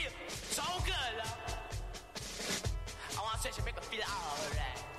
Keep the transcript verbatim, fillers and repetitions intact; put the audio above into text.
feel so good, love. I wanna say she make me feel alright.